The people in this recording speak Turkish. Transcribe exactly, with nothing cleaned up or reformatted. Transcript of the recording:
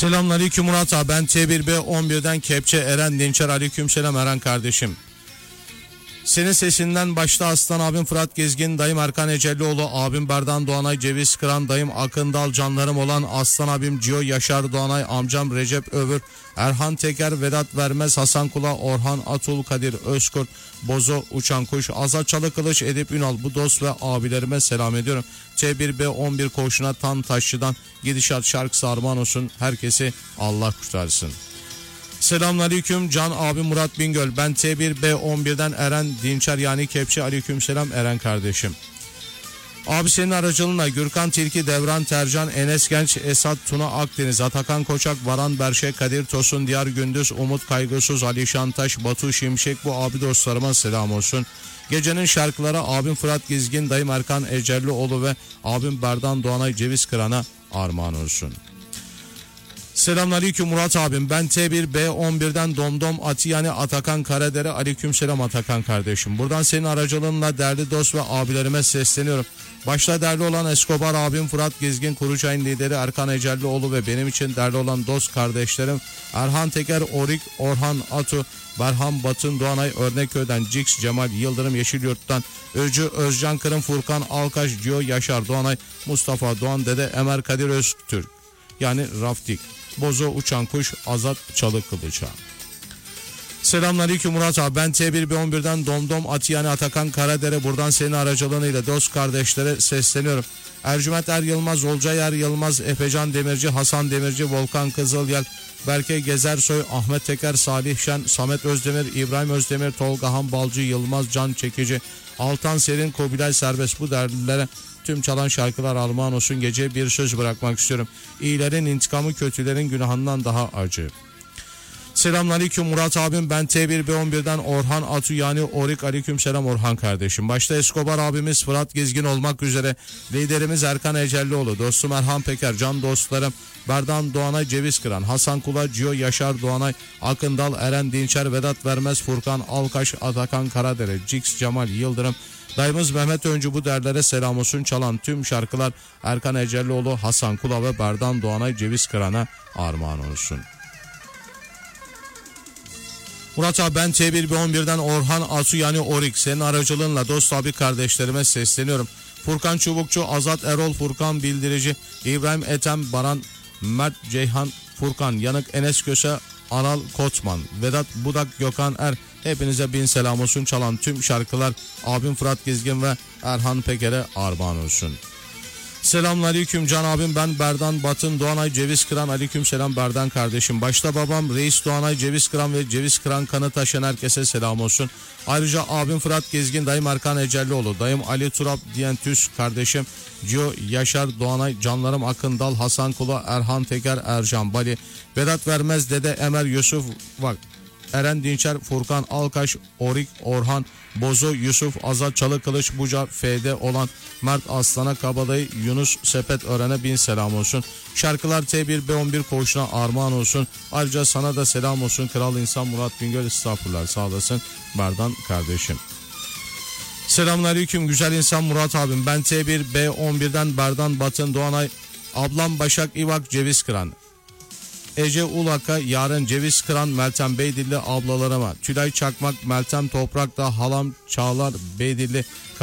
Selamünaleyküm Murat abi, ben T bir B on birden Kepçe Eren Dinçer. Aleykümselam Eren kardeşim. Senin sesinden başta Aslan abim Fırat Gezgin, dayım Erkan Ecellioğlu, abim Berdan Doğanay, Ceviz Kıran, dayım Akındal, canlarım olan Aslan abim Cio Yaşar Doğanay, amcam Recep Övür, Erhan Teker, Vedat Vermez, Hasan Kula, Orhan Atul, Kadir Özkurt, Bozo Uçan Kuş, Azat Çalıkılıç, Edip Ünal, bu dost ve abilerime selam ediyorum. T bir B on bir koğuşuna Tan Taşçı'dan gidişat şarkısı armağan olsun. Herkesi Allah kurtarsın. Selamünaleyküm Can abi Murat Bingöl. Ben T bir B on birden Eren Dinçer yani Kepçe. Aleykümselam Eren kardeşim. Abi senin aracılığına Gürkan Tilki, Devran Tercan, Enes Genç, Esat Tuna Akdeniz, Atakan Koçak, Varan Berşe, Kadir Tosun, Diyar Gündüz, Umut Kaygısız, Ali Şantaş, Batu Şimşek, bu abi dostlarıma selam olsun. Gecenin şarkıları abim Fırat Gezgin, dayım Erkan Ecellioğlu ve abim Berdan Doğanay, Ceviz Kıran'a armağan olsun. Selamünaleyküm Murat abim. Ben T bir B on birden Domdom Ati yani Atakan Karadere. Aleykümselam Atakan kardeşim. Buradan senin aracılığınla değerli dost ve abilerime sesleniyorum. Başta değerli olan Escobar abim Fırat Gezgin, Kuruçay'ın lideri Erkan Ecellioğlu ve benim için değerli olan dost kardeşlerim Erhan Teker, Orik, Orhan Atu, Berhan Batın, Doğanay, Örnekköy'den Cix, Cemal Yıldırım, Yeşilyurt'tan Öcü, Özcan Kırım, Furkan Alkaş, Cio Yaşar Doğanay, Mustafa Doğan Dede, Emer Kadir Öztürk yani Raftik, Bozo Uçan Kuş, Azat Çalıkılıç'a. Selamünaleyküm Murat abi. Ben T bir B on birden Domdom Ati yani Atakan Karadere. Buradan senin aracılığıyla dost kardeşlere sesleniyorum. Ercüment Er Yılmaz, Olcay Er Yılmaz, Efecan Demirci, Hasan Demirci, Volkan Kızılyel, Berke Gezersoy, Ahmet Teker, Salih Şen, Samet Özdemir, İbrahim Özdemir, Tolga Han Balcı, Yılmaz Can Çekici, Altan Serin, Kubilay Serbest, bu derlilere tüm çalan şarkılar armağan olsun. Gece bir söz bırakmak istiyorum. İyilerin intikamı kötülerin günahından daha acı. Selamünaleyküm Murat abim. Ben T bir B on birden Orhan Atu yani Orik. Aleykümselam Orhan kardeşim. Başta Escobar abimiz Fırat Gezgin olmak üzere liderimiz Erkan Ecellioğlu, dostum Erhan Peker, can dostlarım Berdan Doğanay, Ceviz Kıran, Hasan Kula, Cio Yaşar Doğanay, Akındal, Eren Dinçer, Vedat Vermez, Furkan Alkaş, Atakan Karadere, Cix, Cemal Yıldırım, dayımız Mehmet Öncü, bu derlere selam olsun. Çalan tüm şarkılar Erkan Ecellioğlu, Hasan Kula ve Berdan Doğanay, Ceviz Kıran'a armağan olsun. Murat abi, ben T bir B on birden Orhan Asu yani Orik. Senin aracılığınla dost abi kardeşlerime sesleniyorum. Furkan Çubukçu, Azat Erol, Furkan Bildirici, İbrahim Ethem, Baran, Mert Ceyhan, Furkan Yanık, Enes Köse, Anal Kotman, Vedat Budak, Gökhan Er. Hepinize bin selam olsun. Çalan tüm şarkılar abim Fırat Gezgin ve Erhan Peker'e armağan olsun. Selamünaleyküm can abim. Ben Berdan Batın Doğanay, Ceviz Kıran. Aleykümselam Berdan kardeşim. Başta babam Reis Doğanay, Ceviz Kıran ve Ceviz Kıran kanı taşıyan herkese selam olsun. Ayrıca abim Fırat Gezgin, dayım Erkan Ecellioğlu, dayım Ali Turap diyen Tüs kardeşim Cio Yaşar Doğanay, canlarım Akındal, Hasan Kula, Erhan Teker, Ercan Bali, Vedat Vermez, Dede Emer, Yusuf Vak, Eren Dinçer, Furkan Alkaş, Orik, Orhan, Bozo, Yusuf, Azat Çalıkılıç, Buca, F'de olan Mert Aslan'a, Kabadayı, Yunus Sepet Ören'e bin selam olsun. Şarkılar T bir B on bir koğuşuna armağan olsun. Ayrıca sana da selam olsun. Kral insan Murat Bingöl, estağfurullah, sağ olasın Berdan kardeşim. Selamünaleyküm güzel insan Murat abim. Ben T bir B on birden Berdan Batın Doğanay, ablam Başak İvak, Ceviz Kıran, Ece Ulak'a, yarın Ceviz Kıran, Meltem Beydilli ablalarıma, Tülay Çakmak, Meltem Toprak'ta, halam Çağlar Beydilli,